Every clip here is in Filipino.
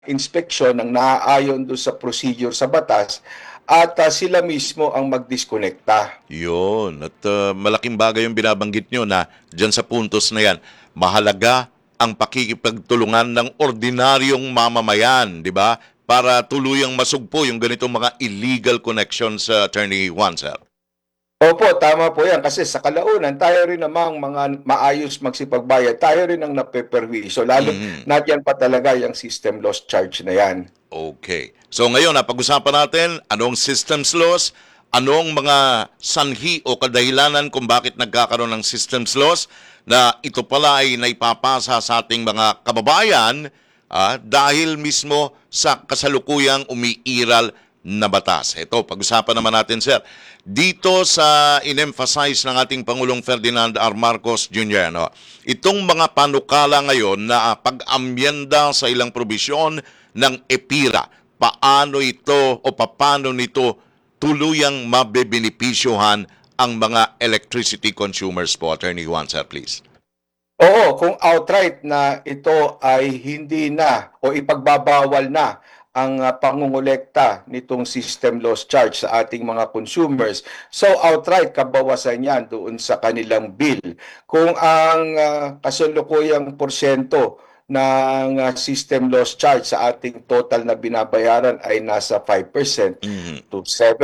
inspeksyon ng naaayon do sa procedure sa batas at sila mismo ang magdiskonekta. Yun. At malaking bagay yung binabanggit nyo na dyan sa puntos na yan, mahalaga ang pakikipagtulungan ng ordinaryong mamamayan, di ba? Para tuluyang masugpo yung ganitong mga illegal connections sa Attorney Juan, sir. Opo, tama po yan. Kasi sa kalaunan, tayo rin namang mga maayos magsipagbayad. Tayo rin ang napeperwiso. Lalo nandiyan pa talaga yung system loss charge na yan. Okay. So ngayon, napag-usapan natin anong systems loss, anong mga sanhi o kadahilanan kung bakit nagkakaroon ng systems loss na ito pala ay naipapasa sa ating mga kababayan dahil mismo sa kasalukuyang umiiral na batas. Ito, pag-usapan naman natin, sir. Dito sa in-emphasize ng ating Pangulong Ferdinand R. Marcos Jr., no, itong mga panukala ngayon na pag-amyenda sa ilang probisyon ng EPIRA, paano ito o paano nito tuluyang mabebenepisyohan ang mga electricity consumers po? Attorney Juan, sir, please. Oo, kung outright na ito ay hindi na o ipagbabawal na ang pangungulekta nitong system loss charge sa ating mga consumers. So outright kabawasan yan doon sa kanilang bill. Kung ang kasalukuyang porsyento ng system loss charge sa ating total na binabayaran ay nasa 5% to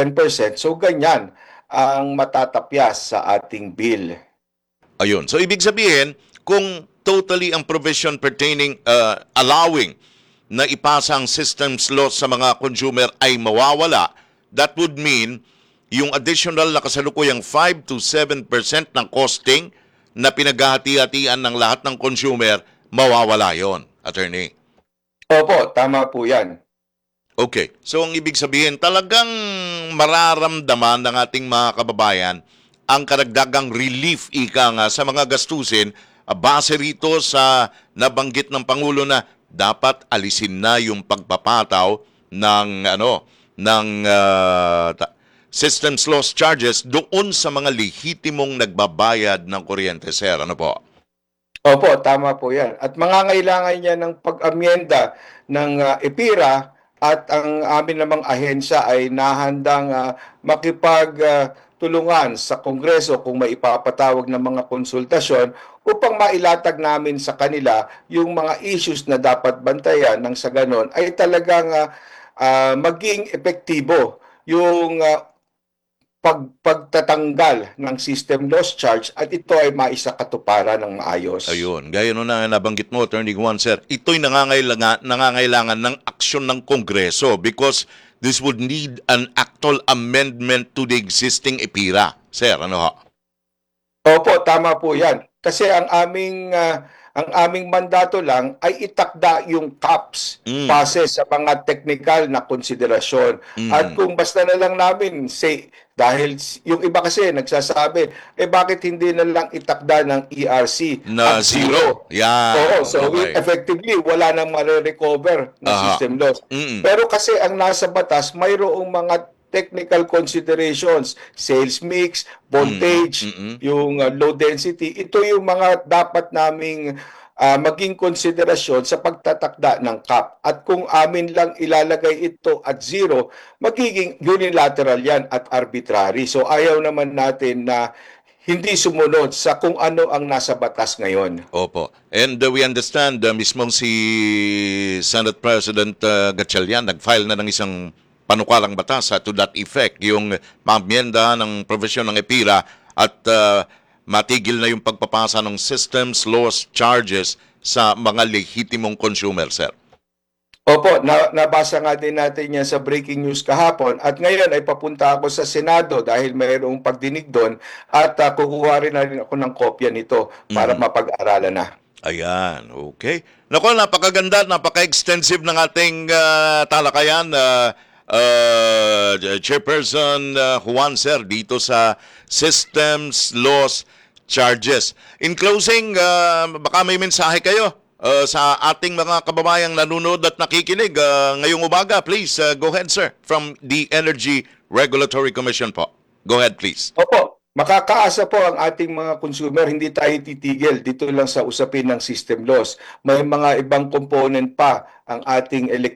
7%. So ganyan ang matatapyas sa ating bill. Ayun. So, ibig sabihin, kung totally ang provision pertaining, allowing na ipasa ang systems loss sa mga consumer ay mawawala, that would mean yung additional na kasalukuyang 5 to 7% ng costing na pinaghahati-hatian ng lahat ng consumer, mawawala yon, attorney. Opo, tama po yan. Okay. So, ang ibig sabihin, talagang mararamdaman ng ating mga kababayan ang karagdagang relief ika nga sa mga gastusin base rito sa nabanggit ng Pangulo na dapat alisin na yung pagpapataw ng systems loss charges doon sa mga lehitimong nagbabayad ng kuryente, sir. Ano po? Opo, tama po yan. At mangangailangan niya ng pag-amyenda ng EPIRA at ang amin namang ahensya ay nahandang makipagtulungan sa Kongreso kung may ipapatawag ng mga konsultasyon upang mailatag namin sa kanila yung mga issues na dapat bantayan nang sa ganon ay talagang maging epektibo yung pagtatanggal ng system loss charge at ito ay maisakatuparan ng maayos. Ayun, gaya nun na nabanggit mo, Attorney Juan, sir, ito'y nangangailangan ng aksyon ng Kongreso because this would need an actual amendment to the existing EPIRA. Sir, ano ho? Opo, tama po yan. Kasi ang aming mandato lang ay itakda yung caps base sa mga technical na konsiderasyon. At kung basta na lang namin say dahil yung iba kasi nagsasabi, bakit hindi na lang itakda ng ERC Na at zero? Yan. Oo, so Okay. effectively wala nang mare-recover na system loss. Pero kasi ang nasa batas, mayroong mga technical considerations, sales mix, voltage, yung low density. Ito yung mga dapat naming maging konsiderasyon sa pagtatakda ng cap. At kung amin lang ilalagay ito at zero, magiging unilateral yan at arbitrary. So ayaw naman natin na hindi sumunod sa kung ano ang nasa batas ngayon. Opo. And we understand, mismong si Senate President Gatchalian nag-file na ng isang panukalang batas to that effect, yung mamyenda ng provision ng EPIRA at matigil na yung pagpapasa ng systems loss charges sa mga lehitimong consumer, sir. Opo, nabasa nga din natin yan sa breaking news kahapon at ngayon ay papunta ako sa Senado dahil mayroong pagdinig doon at kukuha rin na rin ako ng kopya nito para mapag-aralan na. Ayan, okay. Naku, napakaganda, napaka-extensive ng ating talakayan, Chairperson Juan, sir, dito sa systems loss charges. In closing, baka may mensahe kayo sa ating mga kababayang nanonood at nakikinig ngayong umaga. Please, go ahead, sir, from the Energy Regulatory Commission po. Go ahead, please. Opo, Makakaasa po ang ating mga consumer, hindi tayo titigil dito lang sa usapin ng system loss. May mga ibang component pa ang ating